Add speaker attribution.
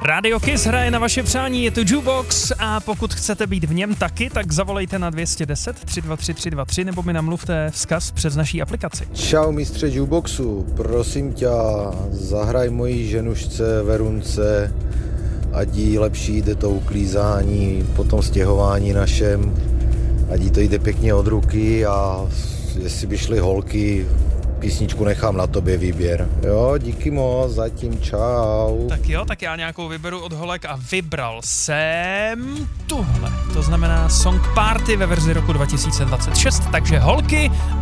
Speaker 1: Radio Kiss hraje na vaše přání, je to Jukebox a pokud chcete být v něm taky, tak zavolejte na 210 323 323 nebo mi namluvte vzkaz přes naší aplikaci.
Speaker 2: Čau mistře Jukeboxu, prosím tě, zahraj mojí ženušce Verunce, ať jí lepší jde to uklízání, potom stěhování našem, ať jí to jde pěkně od ruky a jestli by šly holky, písničku nechám na tobě výběr. Jo, díky moc, zatím čau.
Speaker 1: Tak jo, tak já nějakou vyberu od holek a vybral jsem tuhle. To znamená Song Party ve verzi roku 2026, takže holky